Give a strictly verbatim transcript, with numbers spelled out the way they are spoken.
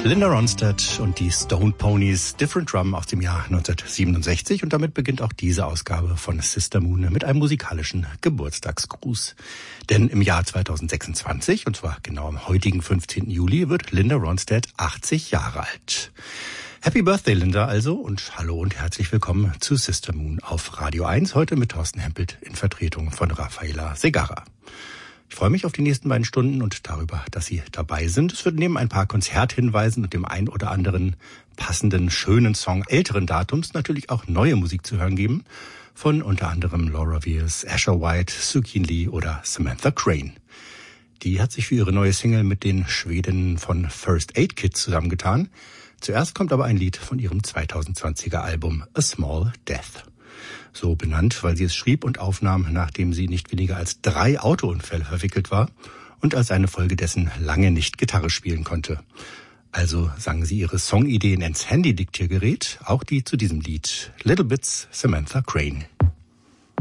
Linda Ronstadt und die Stone Ponies, Different Drum aus dem Jahr neunzehnhundertsiebenundsechzig. Und damit beginnt auch diese Ausgabe von Sister Moon mit einem musikalischen Geburtstagsgruß. Denn im Jahr zweitausendsechsundzwanzig, und zwar genau am heutigen fünfzehnten Juli, wird Linda Ronstadt achtzig Jahre alt. Happy Birthday, Linda, also, und hallo und herzlich willkommen zu Sister Moon auf Radio eins, heute mit Thorsten Hempelt in Vertretung von Rafaela Segarra. Ich freue mich auf die nächsten beiden Stunden und darüber, dass Sie dabei sind. Es wird neben ein paar Konzerthinweisen und dem ein oder anderen passenden, schönen Song älteren Datums natürlich auch neue Musik zu hören geben. Von unter anderem Laura Weirs, Asher White, Sukyin Lee oder Samantha Crane. Die hat sich für ihre neue Single mit den Schwedinnen von First Aid Kit zusammengetan. Zuerst kommt aber ein Lied von ihrem zweitausendzwanziger Album A Small Death. So benannt, weil sie es schrieb und aufnahm, nachdem sie nicht weniger als drei Autounfälle verwickelt war und als eine Folge dessen lange nicht Gitarre spielen konnte. Also sang sie ihre Songideen ins Handy-Diktiergerät, auch die zu diesem Lied. Little Bits, Samantha Crane.